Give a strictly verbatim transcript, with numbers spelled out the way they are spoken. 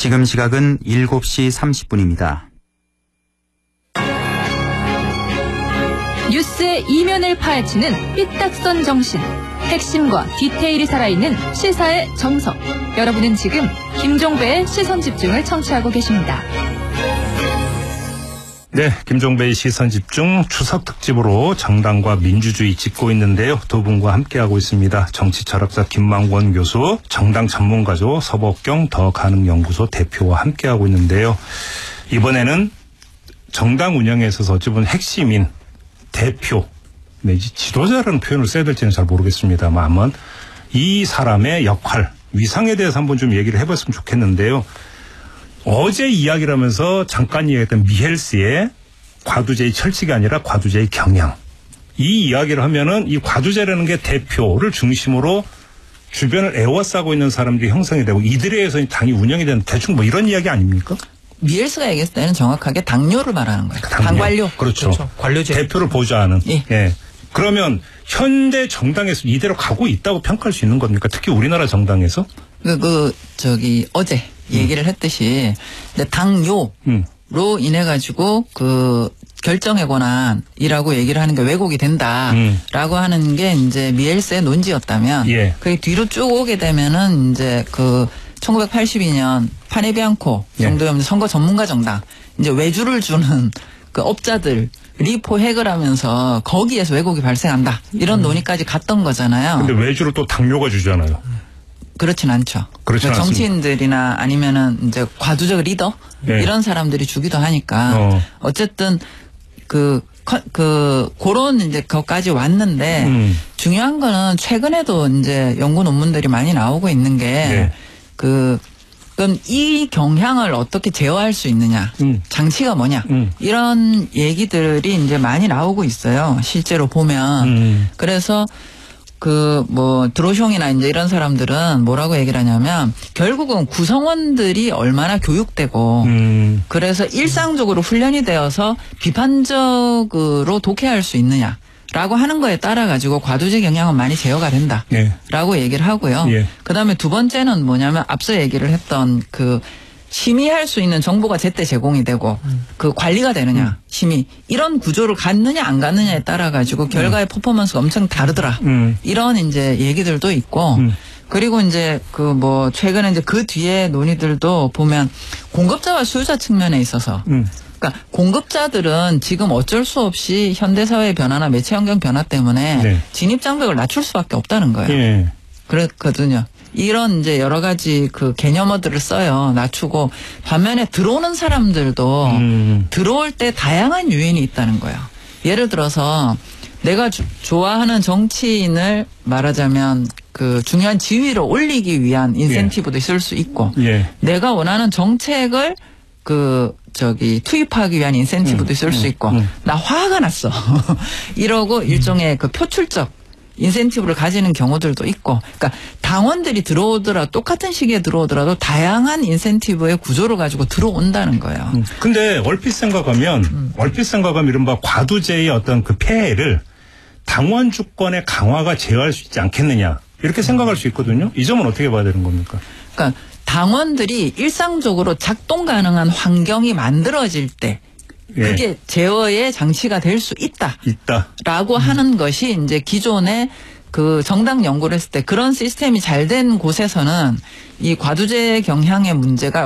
지금 시각은 일곱 시 삼십 분입니다. 뉴스의 이면을 파헤치는 삐딱선 정신. 핵심과 디테일이 살아있는 시사의 정석. 여러분은 지금 김종배의 시선집중을 청취하고 계십니다. 네, 김종배의 시선집중 추석 특집으로 정당과 민주주의 짚고 있는데요. 두 분과 함께하고 있습니다. 정치철학자 김만권 교수, 정당 전문가죠. 서복경 더가능연구소 대표와 함께하고 있는데요. 이번에는 정당 운영에 있어서 어찌 보면 핵심인 대표 내지 지도자라는 표현을 써야 될지는 잘 모르겠습니다만 이 사람의 역할, 위상에 대해서 한번 좀 얘기를 해봤으면 좋겠는데요. 어제 이야기를 하면서 잠깐 이야기했던 미헬스의 과두제의 철칙이 아니라 과두제의 경향. 이 이야기를 하면은 이 과두제라는 게 대표를 중심으로 주변을 에워싸고 있는 사람들이 형성이 되고 이들에 의해서 당이 운영이 되는 대충 뭐 이런 이야기 아닙니까? 미헬스가 얘기했을 때는 정확하게 당뇨를 말하는 거예요. 당뇨. 당관료. 그렇죠. 그렇죠. 관료제. 대표를 보좌하는. 예. 예. 그러면 현대 정당에서 이대로 가고 있다고 평가할 수 있는 겁니까? 특히 우리나라 정당에서? 그, 그 저기 어제 얘기를 음. 했듯이 당뇨로 음. 인해 가지고 그 결정의 권한이라고 얘기를 하는 게 왜곡이 된다라고 음. 하는 게 이제 미헬스의 논지였다면, 예. 그게 뒤로 쭉 오게 되면은 이제 그 천구백팔십이 년 파네비앙코 정도의 예. 선거 전문가 정당, 이제 외주를 주는 그 업자들. 리 포획을 하면서 거기에서 왜곡이 발생한다. 이런 음. 논의까지 갔던 거잖아요. 근데 외주를 또 당뇨가 주잖아요. 그렇진 않죠. 그렇진 그러니까 않습니다. 정치인들이나 아니면은 이제 과두적 리더 네. 이런 사람들이 주기도 하니까 어. 어쨌든 그, 그, 그런 이제 것까지 왔는데 음. 중요한 거는 최근에도 이제 연구 논문들이 많이 나오고 있는 게 네. 그 그럼 이 경향을 어떻게 제어할 수 있느냐, 음. 장치가 뭐냐, 음. 이런 얘기들이 이제 많이 나오고 있어요. 실제로 보면. 음. 그래서 그 뭐 드로숑이나 이제 이런 사람들은 뭐라고 얘기를 하냐면 결국은 구성원들이 얼마나 교육되고 음. 그래서 일상적으로 훈련이 되어서 비판적으로 독해할 수 있느냐. 라고 하는 거에 따라 가지고 과두제 경향은 많이 제어가 된다. 예. 라고 얘기를 하고요. 예. 그다음에 두 번째는 뭐냐면 앞서 얘기를 했던 그 심의할 수 있는 정보가 제때 제공이 되고 음. 그 관리가 되느냐, 음. 심의 이런 구조를 갖느냐 안 갖느냐에 따라 가지고 결과의 음. 퍼포먼스가 엄청 다르더라. 음. 이런 이제 얘기들도 있고 음. 그리고 이제 그 뭐 최근에 이제 그 뒤에 논의들도 보면 공급자와 수요자 측면에 있어서 음. 그러니까 공급자들은 지금 어쩔 수 없이 현대사회의 변화나 매체 환경 변화 때문에 네. 진입장벽을 낮출 수밖에 없다는 거예요. 네. 그렇거든요. 이런 이제 여러 가지 그 개념어들을 써요. 낮추고 반면에 들어오는 사람들도 음. 들어올 때 다양한 요인이 있다는 거예요. 예를 들어서 내가 주, 좋아하는 정치인을 말하자면 그 중요한 지위로 올리기 위한 인센티브도 예. 있을 수 있고 예. 내가 원하는 정책을 그 저기 투입하기 위한 인센티브도 음, 있을 수 있고 음, 음. 나 화가 났어 이러고 음. 일종의 그 표출적 인센티브를 가지는 경우들도 있고 그러니까 당원들이 들어오더라도 똑같은 시기에 들어오더라도 다양한 인센티브의 구조를 가지고 들어온다는 거예요. 음. 근데 얼핏 생각하면 음. 얼핏 생각하면 이른바 과두제의 어떤 그 폐해를 당원 주권의 강화가 제어할 수 있지 않겠느냐 이렇게 생각할 수 있거든요. 이 점은 어떻게 봐야 되는 겁니까? 그러니까 당원들이 일상적으로 작동 가능한 환경이 만들어질 때 그게 예. 제어의 장치가 될 수 있다. 있다. 라고 음. 하는 것이 이제 기존에 그 정당 연구를 했을 때 그런 시스템이 잘 된 곳에서는 이 과두제 경향의 문제가